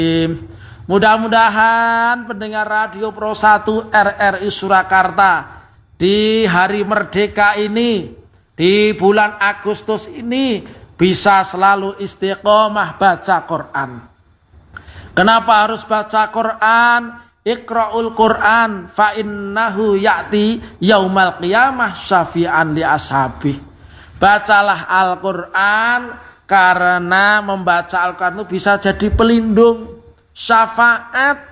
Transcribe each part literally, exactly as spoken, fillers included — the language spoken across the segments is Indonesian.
Mudah-mudahan pendengar Radio Pro satu R R I Surakarta di hari merdeka ini, di bulan Agustus ini bisa selalu istiqomah baca Quran. Kenapa harus baca Quran? Iqra'ul Quran fa innahu ya'ti yaumal qiyamah syafi'an li ashabi. Bacalah Al-Quran karena membaca Al-Quran itu bisa jadi pelindung, syafaat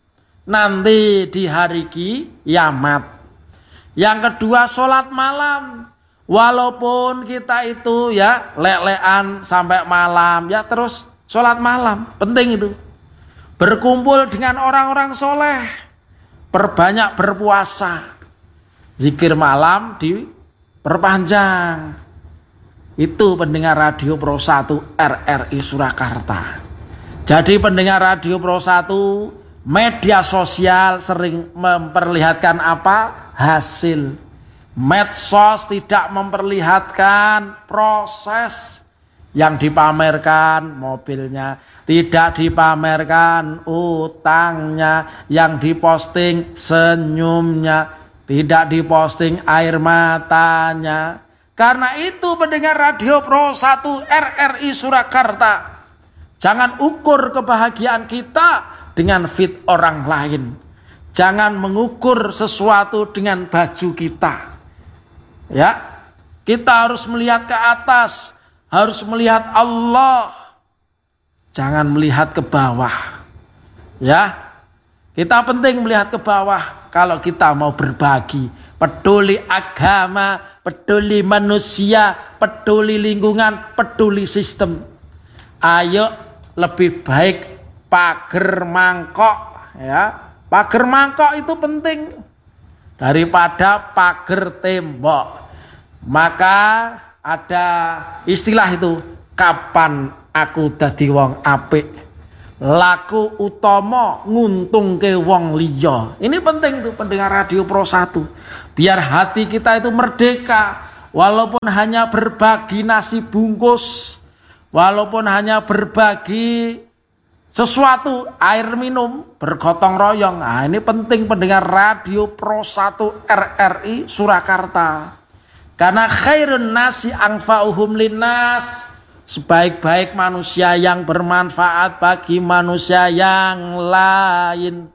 nanti di hari kiamat. Yang kedua, sholat malam. Walaupun kita itu ya lelean sampai malam, ya terus sholat malam, penting itu. Berkumpul dengan orang-orang soleh, perbanyak berpuasa, zikir malam diperpanjang. Itu pendengar Radio Pro satu R R I Surakarta. Jadi pendengar Radio Pro satu, media sosial sering memperlihatkan apa? Hasil. Medsos tidak memperlihatkan proses. Yang dipamerkan mobilnya, tidak dipamerkan utangnya, yang diposting senyumnya, tidak diposting air matanya. Karena itu pendengar Radio Pro satu R R I Surakarta, jangan ukur kebahagiaan kita dengan fit orang lain. Jangan mengukur sesuatu dengan baju kita. Ya, kita harus melihat ke atas, harus melihat Allah. Jangan melihat ke bawah. Ya, kita penting melihat ke bawah kalau kita mau berbagi. Peduli agama, peduli manusia, peduli lingkungan, peduli sistem. Ayo lebih baik pager mangkok, ya. Pager mangkok itu penting daripada pager tembok. Maka ada istilah itu, kapan aku dadi wong apik, laku utama nguntungke wong liya. Ini penting tuh pendengar Radio Pro satu. Biar hati kita itu merdeka, walaupun hanya berbagi nasi bungkus, walaupun hanya berbagi sesuatu, air minum, bergotong royong. Nah, ini penting pendengar Radio Pro satu R R I Surakarta. Karena khairun nasi anfa'uhum linnas, sebaik-baik manusia yang bermanfaat bagi manusia yang lain.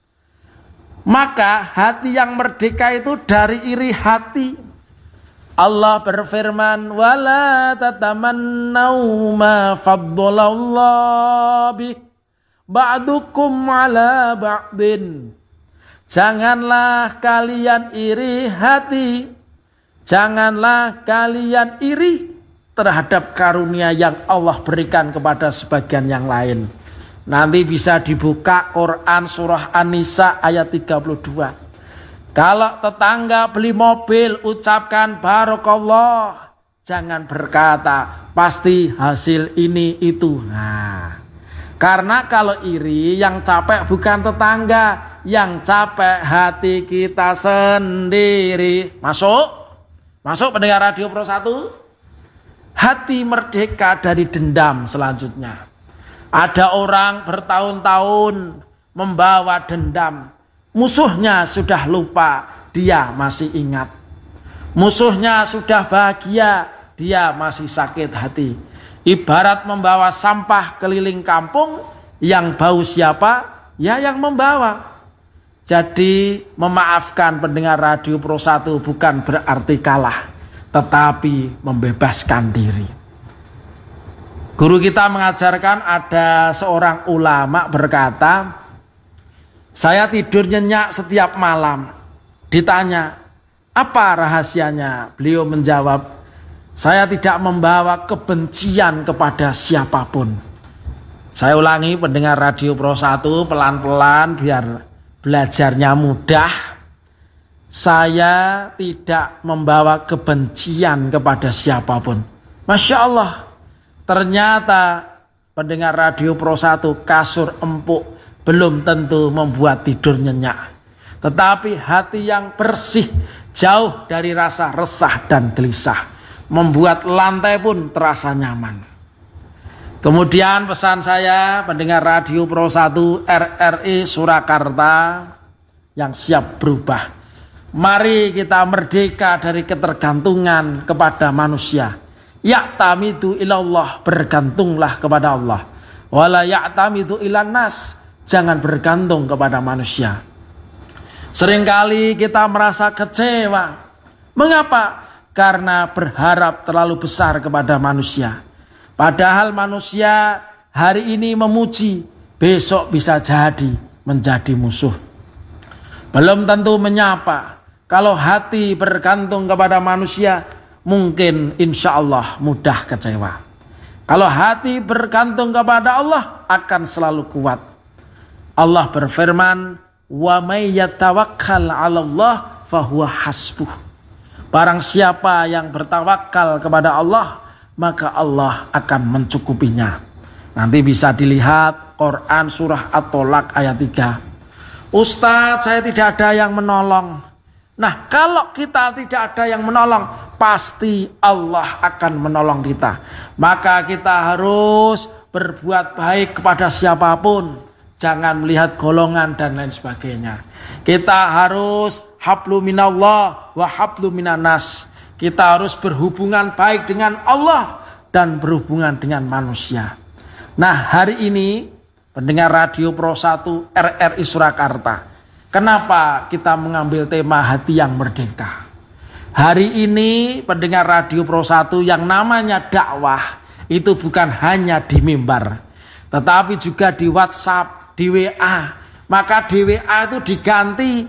Maka hati yang merdeka itu dari iri hati. Allah berfirman, wala tatamannau ma faddalallahu bih ba'dukum ala ba'din. Janganlah kalian iri hati, janganlah kalian iri terhadap karunia yang Allah berikan kepada sebagian yang lain. Nanti bisa dibuka Quran surah An-Nisa ayat tiga puluh dua. Kalau tetangga beli mobil, ucapkan barakallah. Jangan berkata pasti hasil ini itu. Nah, karena kalau iri yang capek bukan tetangga, yang capek hati kita sendiri. Masuk? Masuk pendengar Radio Pro satu? Hati merdeka dari dendam selanjutnya. Ada orang bertahun-tahun membawa dendam. Musuhnya sudah lupa, dia masih ingat. Musuhnya sudah bahagia, dia masih sakit hati. Ibarat membawa sampah keliling kampung, yang bau siapa? Ya yang membawa. Jadi memaafkan pendengar Radio Pro satu bukan berarti kalah, tetapi membebaskan diri. Guru kita mengajarkan, ada seorang ulama berkata, saya tidur nyenyak setiap malam. Ditanya, apa rahasianya? Beliau menjawab, saya tidak membawa kebencian kepada siapapun. Saya ulangi pendengar Radio Pro satu pelan-pelan biar belajarnya mudah. Saya tidak membawa kebencian kepada siapapun. Masya Allah. Ternyata pendengar Radio Pro satu, kasur empuk belum tentu membuat tidur nyenyak. Tetapi hati yang bersih, jauh dari rasa resah dan gelisah, membuat lantai pun terasa nyaman. Kemudian pesan saya pendengar Radio Pro satu R R I Surakarta yang siap berubah. Mari kita merdeka dari ketergantungan kepada manusia. Ya'tamidu ilallah, bergantunglah kepada Allah. Wala ya'tamidu ilan nas, jangan bergantung kepada manusia. Seringkali kita merasa kecewa. Mengapa? Karena berharap terlalu besar kepada manusia. Padahal manusia hari ini memuji, besok bisa jadi menjadi musuh. Belum tentu menyapa. Kalau hati bergantung kepada manusia, mungkin insya Allah mudah kecewa. Kalau hati bergantung kepada Allah, akan selalu kuat. Allah berfirman, wa may yatawakkal 'ala Allah fahuwa hasbuh. Barang siapa yang bertawakal kepada Allah, maka Allah akan mencukupinya. Nanti bisa dilihat Quran surah At-Tolak ayat tiga. Ustadz, saya tidak ada yang menolong. Nah, kalau kita tidak ada yang menolong, pasti Allah akan menolong kita. Maka kita harus berbuat baik kepada siapapun. Jangan melihat golongan dan lain sebagainya. Kita harus hablu minallah wa hablu minanas. Kita harus berhubungan baik dengan Allah dan berhubungan dengan manusia. Nah, hari ini pendengar Radio Pro satu R R I Surakarta, kenapa kita mengambil tema hati yang merdeka? Hari ini pendengar Radio Pro satu, yang namanya dakwah itu bukan hanya di mimbar, tetapi juga di WhatsApp, di W A. Maka di W A itu diganti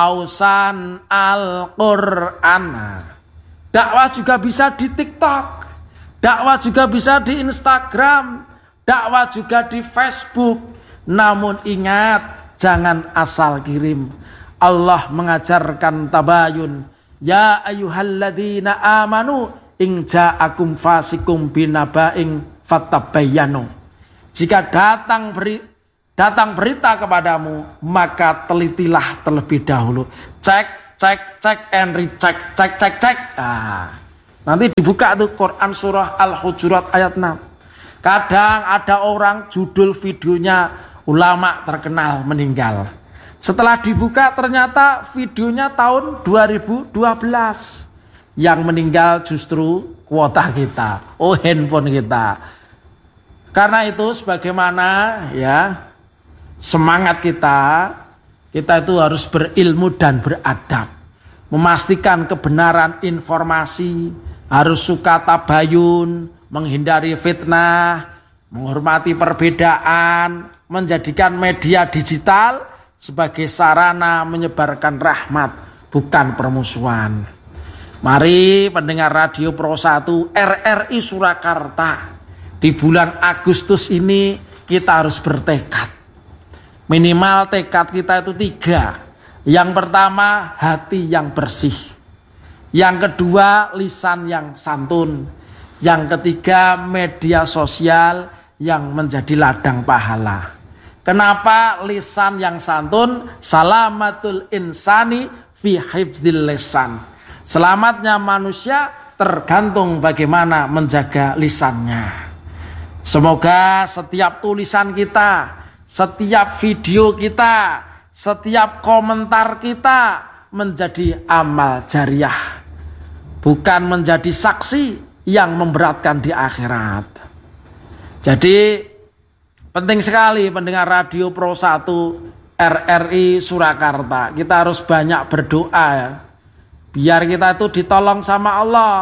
wausan Al-Qur'an. Dakwah juga bisa di TikTok, dakwah juga bisa di Instagram, dakwah juga di Facebook. Namun ingat, jangan asal kirim. Allah mengajarkan tabayun. Ya ayyuhalladzina amanu in ja'akum fasikum binaba'in fatabayyanu. Jika datang beri, datang berita kepadamu, maka telitilah terlebih dahulu. Cek Cek, cek, and recheck, cek, cek, cek. Nah, nanti dibuka tuh Quran surah Al-Hujurat ayat enam. Kadang ada orang judul videonya ulama terkenal meninggal. Setelah dibuka ternyata videonya tahun dua ribu dua belas. Yang meninggal justru kuota kita, oh handphone kita. Karena itu sebagaimana ya semangat kita, kita itu harus berilmu dan beradab, memastikan kebenaran informasi, harus suka tabayun, menghindari fitnah, menghormati perbedaan, menjadikan media digital sebagai sarana menyebarkan rahmat, bukan permusuhan. Mari pendengar Radio Pro satu R R I Surakarta, di bulan Agustus ini kita harus bertekad. Minimal tekad kita itu tiga. Yang pertama, hati yang bersih. Yang kedua, lisan yang santun. Yang ketiga, media sosial yang menjadi ladang pahala. Kenapa lisan yang santun? Salamatul insani fi hifdzil lisan. Selamatnya manusia tergantung bagaimana menjaga lisannya. Semoga setiap tulisan kita, setiap video kita, setiap komentar kita menjadi amal jariah, bukan menjadi saksi yang memberatkan di akhirat. Jadi penting sekali pendengar Radio Pro satu R R I Surakarta, kita harus banyak berdoa ya, biar kita itu ditolong sama Allah.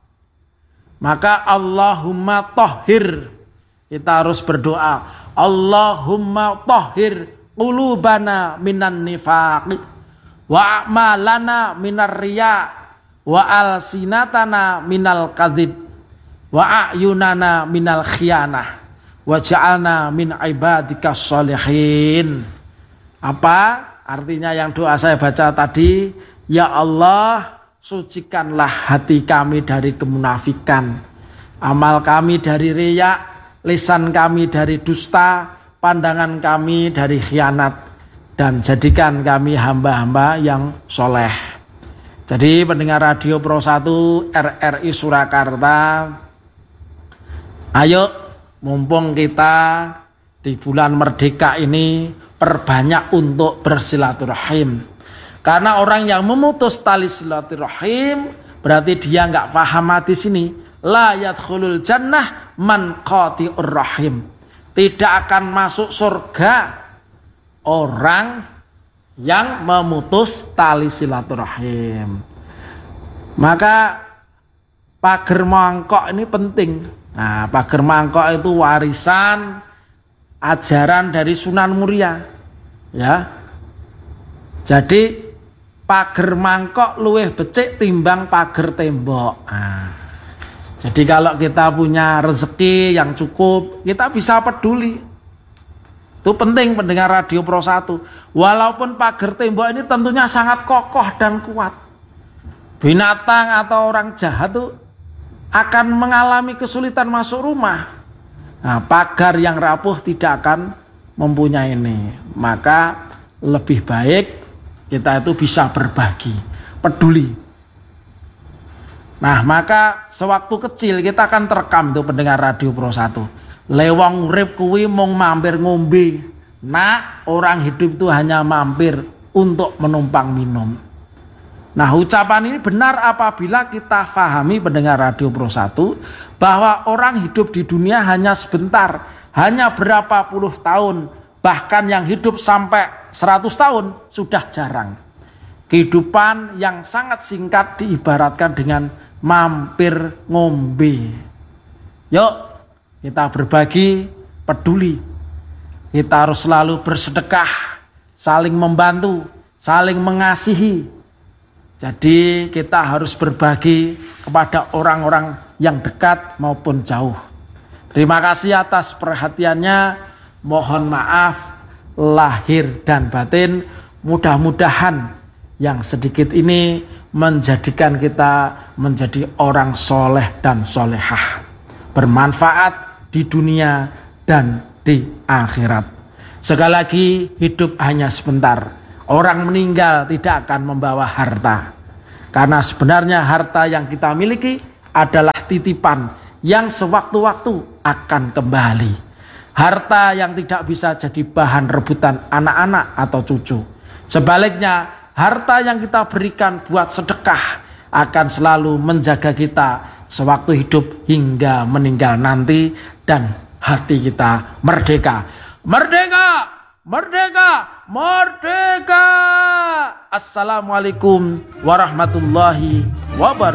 Maka Allahumma tahhir, kita harus berdoa, Allahumma tahhir qulubana minan nifaq wa a'malana minar riya wa alsinatana minal kadhib wa a'yunana minal khiyanah wa ja'alna min ibadikas sholihin. Apa artinya yang doa saya baca tadi? Ya Allah, sucikanlah hati kami dari kemunafikan, amal kami dari riya, lisan kami dari dusta, pandangan kami dari khianat, dan jadikan kami hamba-hamba yang soleh. Jadi pendengar Radio Pro satu R R I Surakarta, ayo mumpung kita di bulan merdeka ini perbanyak untuk bersilaturahim. Karena orang yang memutus tali silaturahim berarti dia nggak paham hadis ini. La yadkhulul jannah man qati'ur rahim. Tidak akan masuk surga orang yang memutus tali silaturahim. Maka pager mangkok ini penting. Nah, pager mangkok itu warisan ajaran dari Sunan Muria, ya. Jadi pager mangkok luwih becik timbang pager tembok. Nah, jadi kalau kita punya rezeki yang cukup, kita bisa peduli. Itu penting pendengar Radio Pro satu. Walaupun pager tembok ini tentunya sangat kokoh dan kuat, binatang atau orang jahat tuh akan mengalami kesulitan masuk rumah. Nah, pagar yang rapuh tidak akan mempunyai ini. Maka lebih baik kita itu bisa berbagi, peduli. Nah, maka sewaktu kecil kita akan terekam tuh pendengar Radio Pro satu. Lewang urip kuwi mung mampir ngombe. Nah, orang hidup itu hanya mampir untuk menumpang minum. Nah, ucapan ini benar apabila kita pahami pendengar Radio Pro satu bahwa orang hidup di dunia hanya sebentar, hanya berapa puluh tahun, bahkan yang hidup sampai seratus tahun sudah jarang. Kehidupan yang sangat singkat diibaratkan dengan mampir ngombe. Yuk, kita berbagi, peduli. Kita harus selalu bersedekah, saling membantu, saling mengasihi. Jadi kita harus berbagi kepada orang-orang yang dekat maupun jauh. Terima kasih atas perhatiannya. Mohon maaf lahir dan batin. Mudah-mudahan yang sedikit ini menjadikan kita menjadi orang soleh dan solehah. Bermanfaat di dunia dan di akhirat. Sekali lagi, hidup hanya sebentar. Orang meninggal tidak akan membawa harta. Karena sebenarnya harta yang kita miliki adalah titipan yang sewaktu-waktu akan kembali. Harta yang tidak bisa jadi bahan rebutan anak-anak atau cucu. Sebaliknya, harta yang kita berikan buat sedekah akan selalu menjaga kita sewaktu hidup hingga meninggal nanti dan hati kita merdeka. Merdeka! Merdeka, merdeka. Assalamualaikum warahmatullahi wabarakatuh.